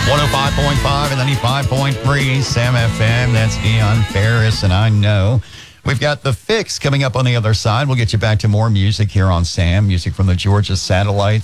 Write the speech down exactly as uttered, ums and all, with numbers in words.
one oh five point five and ninety-five point three Sam F M. That's Dion Ferris, and I know. We've got The Fix coming up on the other side. We'll get you back to more music here on Sam, music from the Georgia Satellites.